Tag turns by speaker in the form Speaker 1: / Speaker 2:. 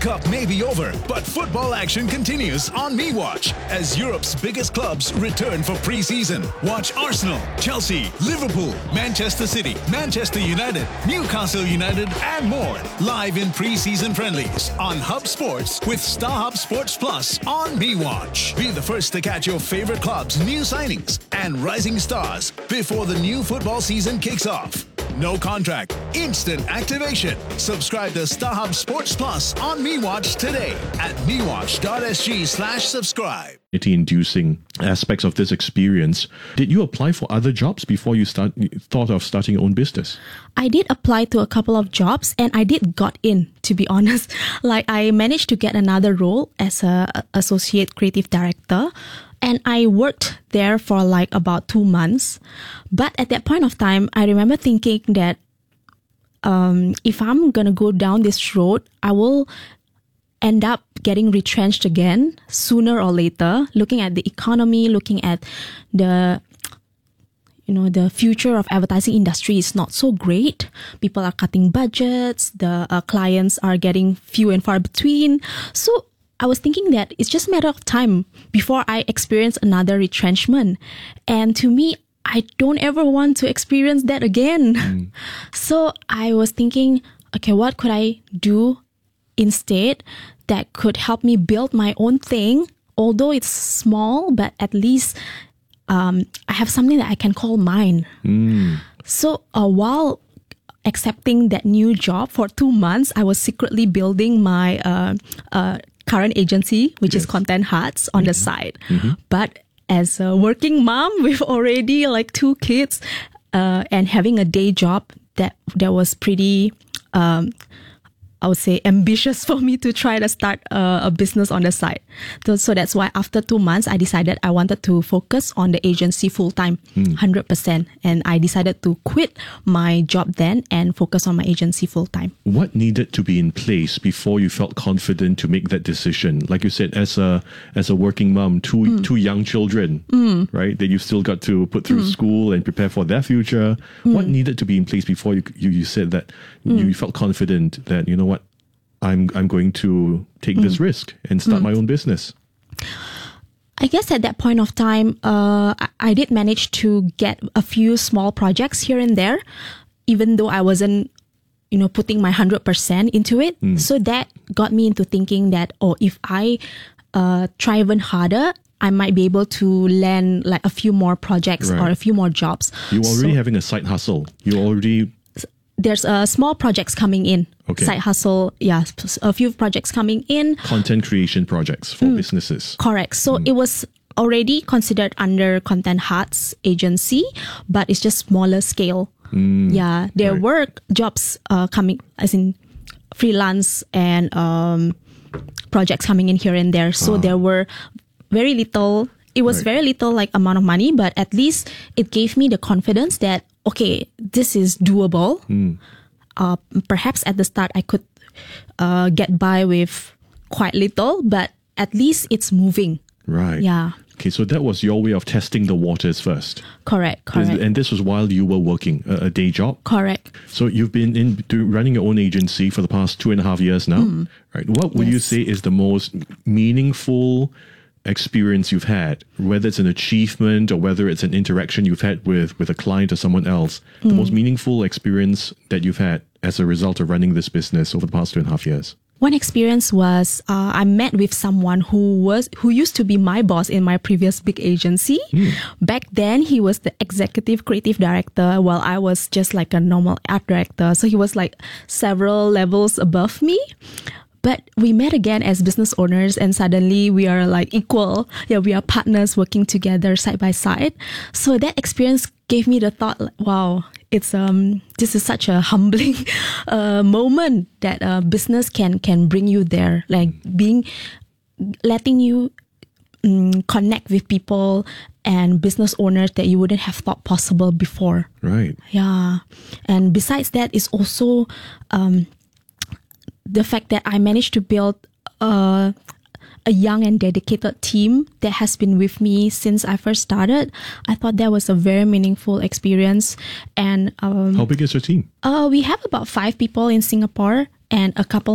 Speaker 1: Cup may be over, but football action continues on MeWatch as Europe's biggest clubs return for pre-season. Watch Arsenal, Chelsea, Liverpool, Manchester City, Manchester United, Newcastle United, and more live in pre-season friendlies on Hub Sports with StarHub Sports Plus on MeWatch. Be the first to catch your favorite clubs' new signings and rising stars before the new football season kicks off. No contract, instant activation. Subscribe to StarHub Sports Plus on MeWatch today at mewatch.sg/subscribe.
Speaker 2: Inducing aspects of this experience. Did you apply for other jobs before you thought of starting your own business?
Speaker 3: I did apply to a couple of jobs and I did got in, to be honest. Like I managed to get another role as a associate creative director. And I worked there for like about 2 months. But at that point of time, I remember thinking that if I'm going to go down this road, I will end up getting retrenched again sooner or later, looking at the economy, looking at the future of advertising industry is not so great. People are cutting budgets. The clients are getting few and far between. So I was thinking that it's just a matter of time before I experience another retrenchment. And to me, I don't ever want to experience that again. So I was thinking, okay, what could I do instead that could help me build my own thing? Although it's small, but at least I have something that I can call mine. So while accepting that new job for 2 months, I was secretly building my current agency, which is Content Hearts, on the side. But as a working mom with already like 2 kids and having a day job, that was pretty I would say ambitious for me to try to start a business on the side. So that's why after 2 months, I decided I wanted to focus on the agency full time, 100%. And I decided to quit my job then and focus on my agency full time.
Speaker 2: What needed to be in place before you felt confident to make that decision? Like you said, as a working mom, two young children, right? That you've still got to put through school and prepare for their future. What needed to be in place before you said that you felt confident that, you know what, I'm going to take this risk and start my own business?
Speaker 3: I guess at that point of time, I did manage to get a few small projects here and there, even though I wasn't, putting my 100% into it. So that got me into thinking that, if I try even harder, I might be able to land like a few more projects or a few more jobs.
Speaker 2: You're already having a side hustle.
Speaker 3: There's small projects coming in.
Speaker 2: Okay.
Speaker 3: Side hustle, a few projects coming in.
Speaker 2: Content creation projects for businesses.
Speaker 3: Correct. So it was already considered under Content Hearts agency, but it's just smaller scale. There were jobs coming, as in freelance and projects coming in here and there. So there were very little. It was very little like amount of money, but at least it gave me the confidence that, okay, this is doable. Perhaps at the start I could get by with quite little, but at least it's moving.
Speaker 2: Right.
Speaker 3: Yeah.
Speaker 2: Okay, so that was your way of testing the waters first.
Speaker 3: Correct.
Speaker 2: And this was while you were working a day job?
Speaker 3: Correct.
Speaker 2: So you've been running your own agency for the past 2.5 years now, right? What would you say is the most meaningful experience you've had, whether it's an achievement or whether it's an interaction you've had with a client or someone else, the most meaningful experience that you've had as a result of running this business over the past 2.5 years?
Speaker 3: One experience was I met with someone who used to be my boss in my previous big agency. Back then, he was the executive creative director while I was just like a normal art director. So he was like several levels above me. But we met again as business owners and suddenly we are like equal. Yeah, we are partners working together side by side. So that experience gave me the thought, like, wow, this is such a humbling moment that business can bring you there. Like letting you connect with people and business owners that you wouldn't have thought possible before.
Speaker 2: Right.
Speaker 3: Yeah. And besides that, it's also the fact that I managed to build a young and dedicated team that has been with me since I first started. I thought that was a very meaningful experience. And
Speaker 2: how big is your team?
Speaker 3: We have about 5 people in Singapore and a couple